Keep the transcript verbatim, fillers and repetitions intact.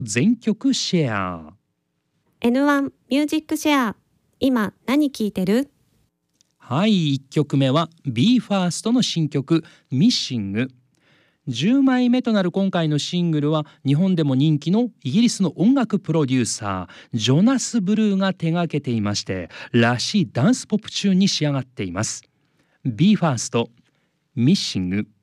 全曲シェア。 エヌワン ミュージックシェア。今何聴いてる？ はい、いっきょくめは ビーファースト の新曲ミッシング。じゅうまいめとなる今回のシングルは日本でも人気のイギリスの音楽プロデューサージョナス・ブルーが手掛けていまして、らしいダンスポップチューンに仕上がっています。 ビーファースト ミッシング。